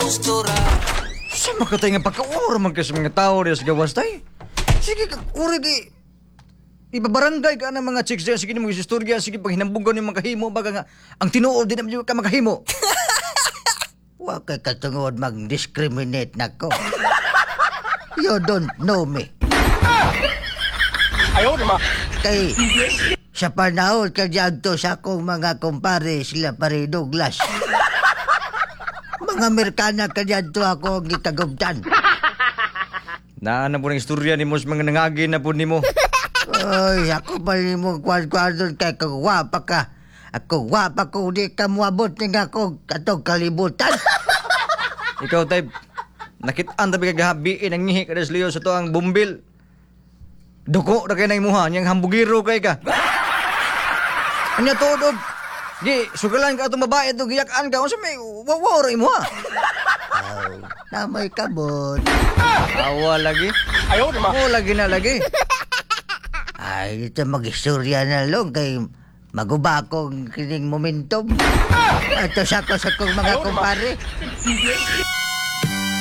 Sa makatay nga pagkaura man kasi mga tao rin sa gawas tay. Sige, uri di. Ibabarangay ka ng mga chicks dyan. Sige ni mga istorya. Sige, pag hinambugan yung makahimo. Baga nga, ang tinuod din naman yung ka makahimo. Huwag kay katungod mag-discriminate na ko. You don't know me. Kay, sa panahon kanyang to sa akong mga kumpare sila pare Douglas. Mga Amerikana kanyang to ako ang gikagubtan. Naan na po ng istorya ni mo sa mga nangagin na po ni mo. Ay, ako pa rin mo kwan-kwan kay kagwapa ka. Ako wapa ko, di ka muabot nga ako katong kalibutan. Ikaw tay, nakitaan tabi kagahabiin ang ngihi ka Leo sa to ang bumbil. Duko na kayo na imuha, niyang hambugiro kay ka. Anya todo, di, sugalan ka itong babae itong giyakaan ka, kung sa may wawara imuha. Namay kabot. Awa lagi. Oo, lagi na lagi. Ay, ito mag-istorya na lang kay maguba akong kining momentum. Ito sa ko sa kong mga kumpare.